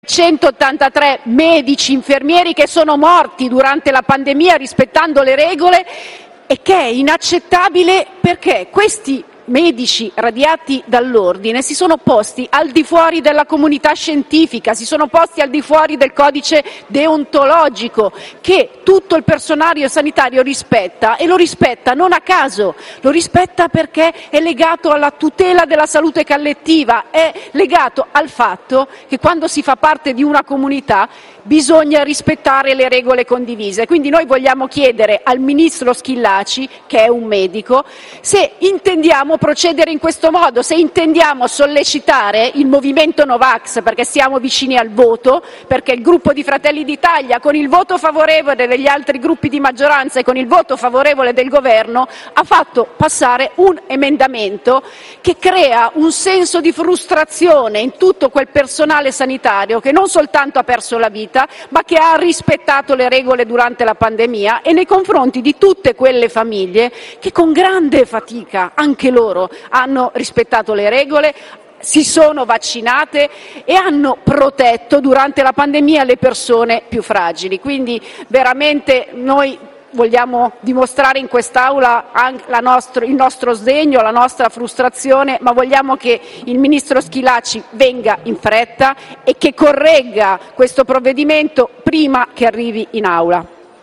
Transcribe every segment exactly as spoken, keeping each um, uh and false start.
centottantatré medici, infermieri che sono morti durante la pandemia rispettando le regole, e che è inaccettabile perché questi medici radiati dall'ordine si sono posti al di fuori della comunità scientifica, si sono posti al di fuori del codice deontologico che tutto il personale sanitario rispetta, e lo rispetta non a caso, lo rispetta perché è legato alla tutela della salute collettiva, è legato al fatto che quando si fa parte di una comunità bisogna rispettare le regole condivise. Quindi noi vogliamo chiedere al ministro Schillaci, che è un medico, se intendiamo procedere in questo modo, se intendiamo sollecitare il movimento Novax, perché siamo vicini al voto, perché il gruppo di Fratelli d'Italia, con il voto favorevole degli altri gruppi di maggioranza e con il voto favorevole del governo, ha fatto passare un emendamento che crea un senso di frustrazione in tutto quel personale sanitario che non soltanto ha perso la vita, ma che ha rispettato le regole durante la pandemia, e nei confronti di tutte quelle famiglie che con grande fatica, anche loro, hanno rispettato le regole, si sono vaccinate e hanno protetto durante la pandemia le persone più fragili. Quindi veramente noi vogliamo dimostrare in quest'Aula la nostro, il nostro sdegno, la nostra frustrazione, ma vogliamo che il ministro Schillaci venga in fretta e che corregga questo provvedimento prima che arrivi in Aula.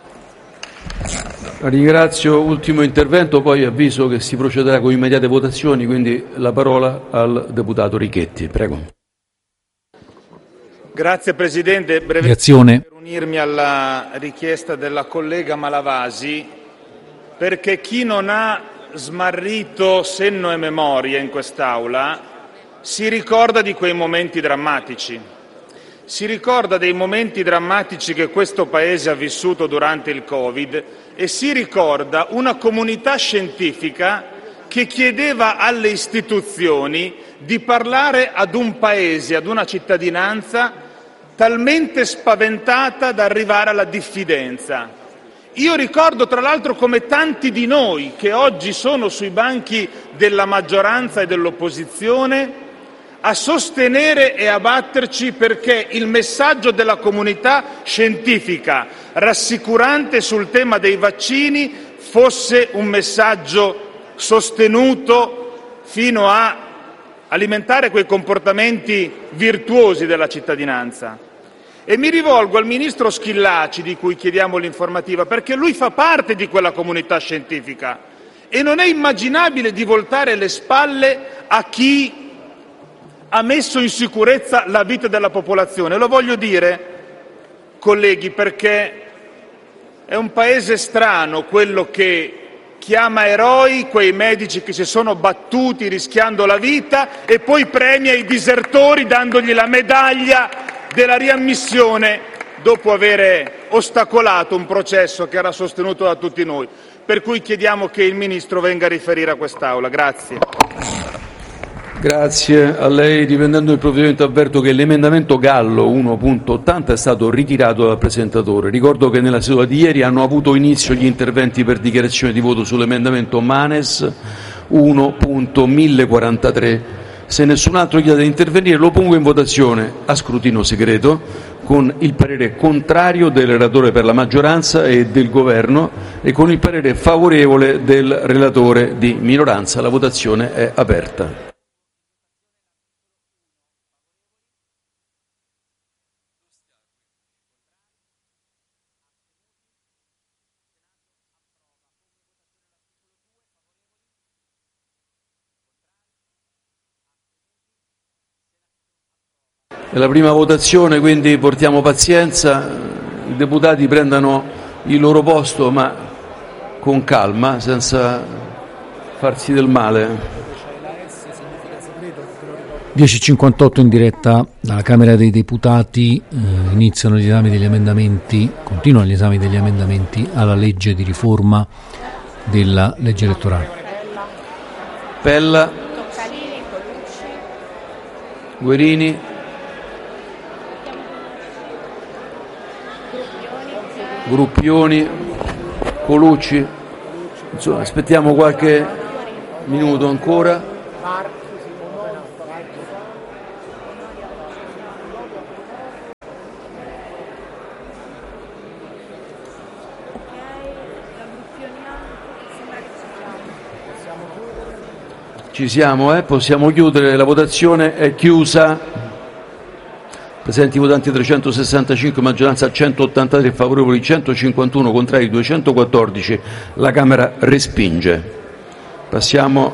Ringrazio. Ultimo intervento, poi avviso che si procederà con immediate votazioni, quindi la parola al deputato Richetti. Prego. Grazie Presidente, brevemente per unirmi alla richiesta della collega Malavasi, perché chi non ha smarrito senno e memoria in quest'Aula si ricorda di quei momenti drammatici, si ricorda dei momenti drammatici che questo Paese ha vissuto durante il Covid e si ricorda una comunità scientifica che chiedeva alle istituzioni di parlare ad un Paese, ad una cittadinanza talmente spaventata da arrivare alla diffidenza. Io ricordo tra l'altro come tanti di noi che oggi sono sui banchi della maggioranza e dell'opposizione a sostenere e a batterci perché il messaggio della comunità scientifica rassicurante sul tema dei vaccini fosse un messaggio sostenuto fino a alimentare quei comportamenti virtuosi della cittadinanza. E mi rivolgo al ministro Schillaci, di cui chiediamo l'informativa, perché lui fa parte di quella comunità scientifica e non è immaginabile di voltare le spalle a chi ha messo in sicurezza la vita della popolazione. Lo voglio dire, colleghi, perché è un Paese strano quello che chiama eroi quei medici che si sono battuti rischiando la vita e poi premia i disertori dandogli la medaglia della riammissione dopo aver ostacolato un processo che era sostenuto da tutti noi. Per cui chiediamo che il Ministro venga a riferire a quest'Aula. Grazie. Grazie a lei. Riprendendo il provvedimento, avverto che l'emendamento Gallo uno punto ottanta è stato ritirato dal presentatore. Ricordo che nella seduta di ieri hanno avuto inizio gli interventi per dichiarazione di voto sull'emendamento Manes uno punto mille quarantatré. Se nessun altro chiede di intervenire, lo pongo in votazione a scrutinio segreto con il parere contrario del relatore per la maggioranza e del Governo e con il parere favorevole del relatore di minoranza. La votazione è aperta. È la prima votazione, quindi portiamo pazienza, i deputati prendano il loro posto ma con calma, senza farsi del male. dieci e cinquantotto in diretta dalla Camera dei Deputati, eh, iniziano gli esami degli emendamenti, continuano gli esami degli emendamenti alla legge di riforma della legge elettorale. Pella, Guerini, Gruppioni, Colucci, insomma, aspettiamo qualche minuto ancora. Ci siamo, eh? Possiamo chiudere, la votazione è chiusa. Presenti votanti trecentosessantacinque, maggioranza centottantatré, favorevoli centocinquantuno, contrari duecentoquattordici. La Camera respinge. Passiamo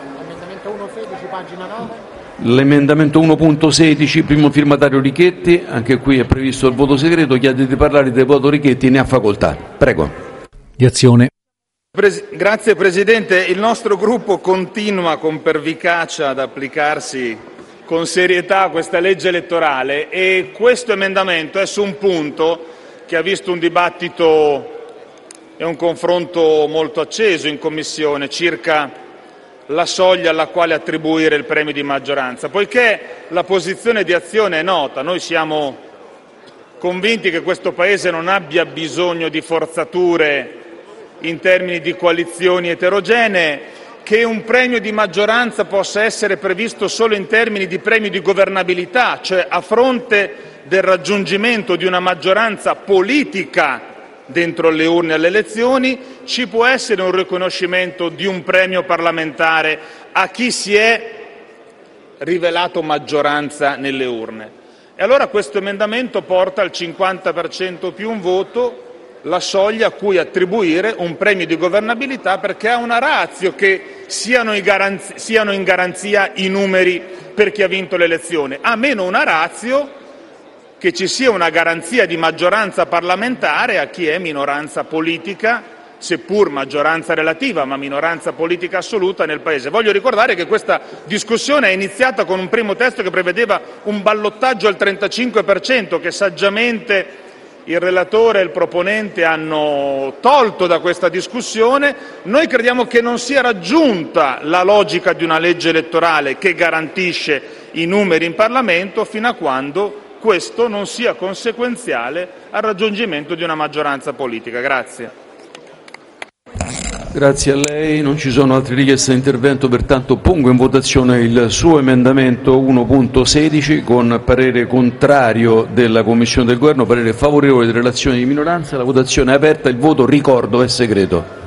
all'emendamento uno punto sedici, primo firmatario Richetti, anche qui è previsto il voto segreto. Chiede di parlare del voto Richetti, ne ha facoltà. Prego. Di Azione. Pres- grazie Presidente, il nostro gruppo continua con pervicacia ad applicarsi con serietà questa legge elettorale e questo emendamento è su un punto che ha visto un dibattito e un confronto molto acceso in Commissione circa la soglia alla quale attribuire il premio di maggioranza. Poiché la posizione di Azione è nota, noi siamo convinti che questo Paese non abbia bisogno di forzature in termini di coalizioni eterogenee, che un premio di maggioranza possa essere previsto solo in termini di premio di governabilità, cioè a fronte del raggiungimento di una maggioranza politica dentro le urne alle elezioni, ci può essere un riconoscimento di un premio parlamentare a chi si è rivelato maggioranza nelle urne. E allora questo emendamento porta al cinquanta per cento più un voto la soglia a cui attribuire un premio di governabilità, perché ha una ratio che siano, i garanzi- siano in garanzia i numeri per chi ha vinto l'elezione, ha meno una ratio che ci sia una garanzia di maggioranza parlamentare a chi è minoranza politica, seppur maggioranza relativa, ma minoranza politica assoluta nel Paese. Voglio ricordare che questa discussione è iniziata con un primo testo che prevedeva un ballottaggio al trentacinque per cento, che saggiamente il relatore e il proponente hanno tolto da questa discussione. Noi crediamo che non sia raggiunta la logica di una legge elettorale che garantisce i numeri in Parlamento fino a quando questo non sia conseguenziale al raggiungimento di una maggioranza politica. Grazie. Grazie a lei, non ci sono altre richieste di intervento, pertanto pongo in votazione il suo emendamento uno punto sedici con parere contrario della Commissione del Governo, parere favorevole delle relazioni di minoranza. La votazione è aperta, il voto, ricordo, è segreto.